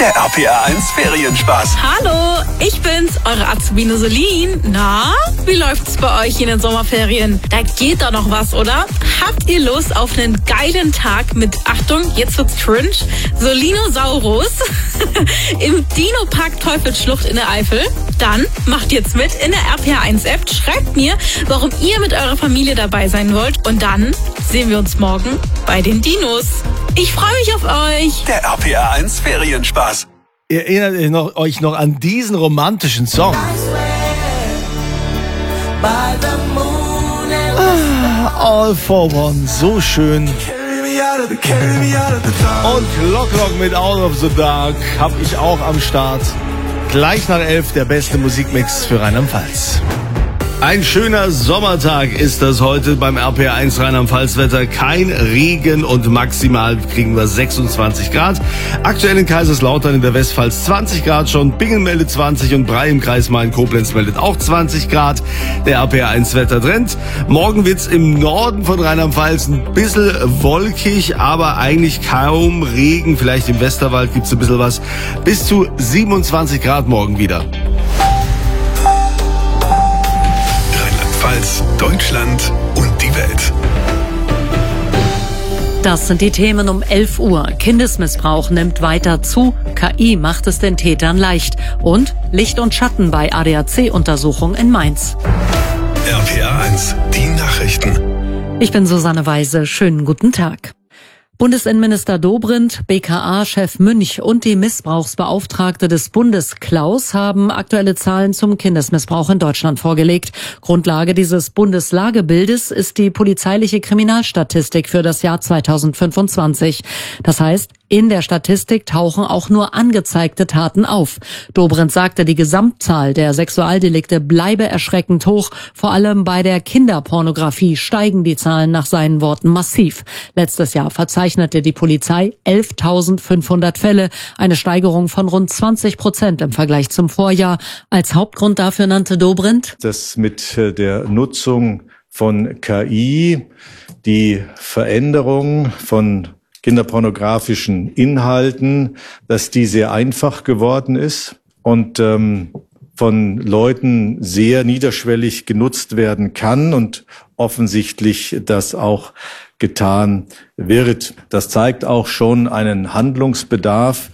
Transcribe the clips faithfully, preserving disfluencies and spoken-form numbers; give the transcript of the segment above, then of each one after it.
Der R P R eins Ferienspaß. Hallo, ich bin's, eure Azubine Solin. Na, wie läuft's bei euch in den Sommerferien? Da geht doch noch was, oder? Habt ihr Lust auf einen geilen Tag mit, Achtung, jetzt wird's cringe, Solinosaurus im Dino-Park Teufelsschlucht in der Eifel? Dann macht jetzt mit in der R P R eins App, schreibt mir, warum ihr mit eurer Familie dabei sein wollt und dann sehen wir uns morgen bei den Dinos. Ich freue mich auf euch. Der R P R eins Ferienspaß. Ihr erinnert euch noch, euch noch an diesen romantischen Song? Ah, All for One, so schön. Und Clock Clock mit Out of the Dark hab ich auch am Start. Gleich nach elf der beste Musikmix für Rheinland-Pfalz. Ein schöner Sommertag ist das heute beim R P R eins Rheinland-Pfalz-Wetter. Kein Regen und maximal kriegen wir sechsundzwanzig Grad. Aktuell in Kaiserslautern in der Westpfalz zwanzig Grad schon. Bingen meldet zwanzig und Brei im Kreis Main-Koblenz meldet auch zwanzig Grad. Der R P R eins Wettertrend. Morgen wird's im Norden von Rheinland-Pfalz ein bisschen wolkig, aber eigentlich kaum Regen. Vielleicht im Westerwald gibt's ein bisschen was. Bis zu siebenundzwanzig Grad morgen wieder. Deutschland und die Welt. Das sind die Themen um elf Uhr. Kindesmissbrauch nimmt weiter zu. K I macht es den Tätern leicht. Und Licht und Schatten bei A D A C-Untersuchung in Mainz. R P R eins, die Nachrichten. Ich bin Susanne Weise. Schönen guten Tag. Bundesinnenminister Dobrindt, B K A-Chef Münch und die Missbrauchsbeauftragte des Bundes Klaus haben aktuelle Zahlen zum Kindesmissbrauch in Deutschland vorgelegt. Grundlage dieses Bundeslagebildes ist die polizeiliche Kriminalstatistik für das Jahr zweitausendfünfundzwanzig. Das heißt, in der Statistik tauchen auch nur angezeigte Taten auf. Dobrindt sagte, die Gesamtzahl der Sexualdelikte bleibe erschreckend hoch. Vor allem bei der Kinderpornografie steigen die Zahlen nach seinen Worten massiv. Letztes Jahr verzeichnete die Polizei elftausendfünfhundert Fälle, eine Steigerung von rund zwanzig Prozent im Vergleich zum Vorjahr. Als Hauptgrund dafür nannte Dobrindt, dass mit der Nutzung von K I die Veränderung von kinderpornografischen Inhalten, dass die sehr einfach geworden ist und ähm, von Leuten sehr niederschwellig genutzt werden kann und offensichtlich das auch getan wird. Das zeigt auch schon einen Handlungsbedarf.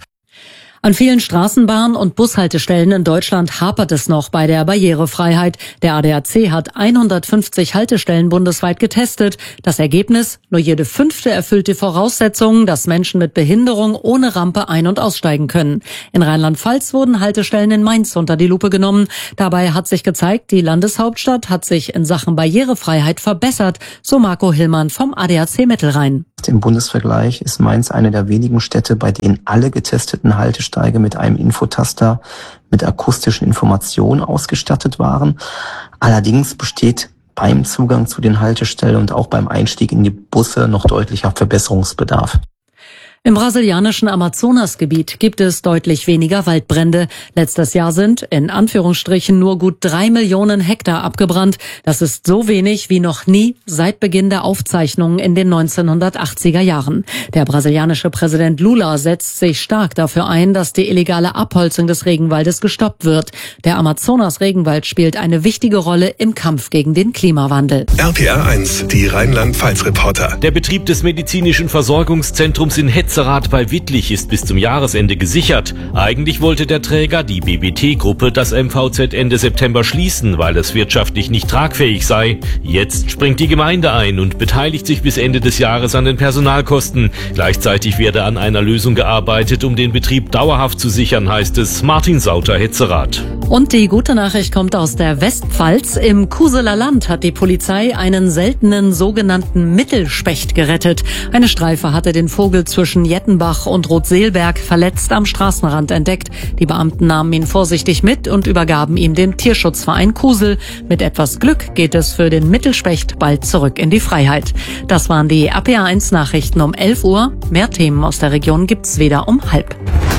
An vielen Straßenbahn- und Bushaltestellen in Deutschland hapert es noch bei der Barrierefreiheit. Der A D A C hat hundertfünfzig Haltestellen bundesweit getestet. Das Ergebnis? Nur jede fünfte erfüllt die Voraussetzungen, dass Menschen mit Behinderung ohne Rampe ein- und aussteigen können. In Rheinland-Pfalz wurden Haltestellen in Mainz unter die Lupe genommen. Dabei hat sich gezeigt, die Landeshauptstadt hat sich in Sachen Barrierefreiheit verbessert, so Marco Hillmann vom A D A C Mittelrhein. Im Bundesvergleich ist Mainz eine der wenigen Städte, bei denen alle getesteten Haltesteige mit einem Infotaster mit akustischen Informationen ausgestattet waren. Allerdings besteht beim Zugang zu den Haltestellen und auch beim Einstieg in die Busse noch deutlicher Verbesserungsbedarf. Im brasilianischen Amazonasgebiet gibt es deutlich weniger Waldbrände. Letztes Jahr sind in Anführungsstrichen nur gut drei Millionen Hektar abgebrannt. Das ist so wenig wie noch nie seit Beginn der Aufzeichnungen in den neunzehnhundertachtziger Jahren. Der brasilianische Präsident Lula setzt sich stark dafür ein, dass die illegale Abholzung des Regenwaldes gestoppt wird. Der Amazonas-Regenwald spielt eine wichtige Rolle im Kampf gegen den Klimawandel. R P R eins, die Rheinland-Pfalz-Reporter. Der Betrieb des medizinischen Versorgungszentrums in Hetze Hetzerat bei Wittlich ist bis zum Jahresende gesichert. Eigentlich wollte der Träger, die B B T-Gruppe, das M V Z Ende September schließen, weil es wirtschaftlich nicht tragfähig sei. Jetzt springt die Gemeinde ein und beteiligt sich bis Ende des Jahres an den Personalkosten. Gleichzeitig werde an einer Lösung gearbeitet, um den Betrieb dauerhaft zu sichern, heißt es. Martin Sauter, Hetzerat. Und die gute Nachricht kommt aus der Westpfalz. Im Kuseler Land hat die Polizei einen seltenen sogenannten Mittelspecht gerettet. Eine Streife hatte den Vogel zwischen Jettenbach und Rotseelberg verletzt am Straßenrand entdeckt. Die Beamten nahmen ihn vorsichtig mit und übergaben ihm dem Tierschutzverein Kusel. Mit etwas Glück geht es für den Mittelspecht bald zurück in die Freiheit. Das waren die R P R eins Nachrichten um elf Uhr. Mehr Themen aus der Region gibt's wieder um halb.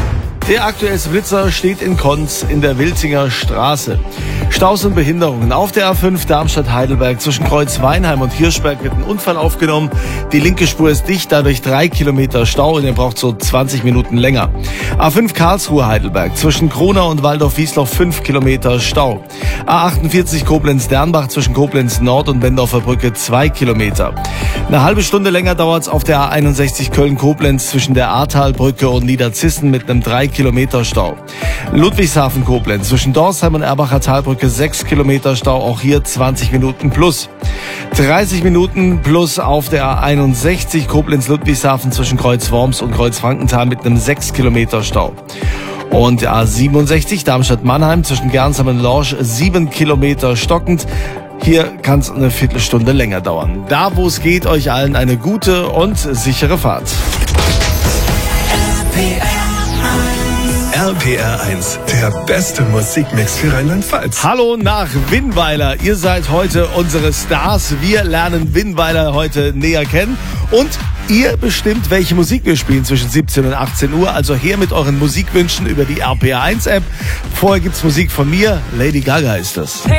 Der aktuellste Blitzer steht in Konz in der Wiltinger Straße. Staus und Behinderungen auf der A fünf Darmstadt-Heidelberg zwischen Kreuz Weinheim und Hirschberg wird ein Unfall aufgenommen. Die linke Spur ist dicht, dadurch drei Kilometer Stau und ihr braucht so zwanzig Minuten länger. A fünf Karlsruhe-Heidelberg zwischen Kronau und Waldorf-Wiesloch fünf Kilometer Stau. A achtundvierzig Koblenz-Dernbach zwischen Koblenz Nord und Bendorfer Brücke zwei Kilometer. Eine halbe Stunde länger dauert es auf der A einundsechzig Köln-Koblenz zwischen der Ahrtalbrücke und Niederzissen mit einem drei Kilometer Stau. Ludwigshafen-Koblenz zwischen Dorsheim und Erbacher Talbrücke sechs Kilometer Stau, auch hier zwanzig Minuten plus. dreißig Minuten plus auf der A einundsechzig Koblenz-Ludwigshafen zwischen Kreuz-Worms und Kreuz-Frankenthal mit einem sechs Kilometer Stau. Und A siebenundsechzig Darmstadt-Mannheim zwischen Gernsheim und Lorsch sieben Kilometer stockend. Hier kann es eine Viertelstunde länger dauern. Da, wo es geht, euch allen eine gute und sichere Fahrt. R P R eins, der beste Musikmix für Rheinland-Pfalz. Hallo nach Winnweiler. Ihr seid heute unsere Stars. Wir lernen Winnweiler heute näher kennen. Und ihr bestimmt, welche Musik wir spielen zwischen siebzehn und achtzehn Uhr. Also her mit euren Musikwünschen über die R P R eins App. Vorher gibt's Musik von mir. Lady Gaga ist das.